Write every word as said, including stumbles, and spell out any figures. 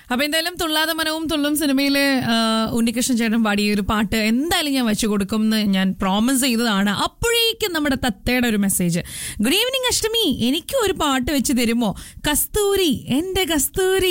അപ്പൊ എന്തായാലും തുള്ളാതെ മനവും തുള്ളും സിനിമയിലെ ഉണ്ണികൃഷ്ണൻ ചേട്ടൻ പാടിയ ഒരു പാട്ട് എന്തായാലും ഞാൻ വെച്ചു കൊടുക്കും എന്ന് ഞാൻ പ്രോമിസ് ചെയ്തതാണ്. അപ്പോഴേക്കും നമ്മുടെ തത്തയുടെ ഒരു മെസ്സേജ്, ഗുഡ് ഈവനിങ് അഷ്ടമി, എനിക്കും ഒരു പാട്ട് വെച്ച് തരുമോ? കസ്തൂരി, എന്റെ കസ്തൂരി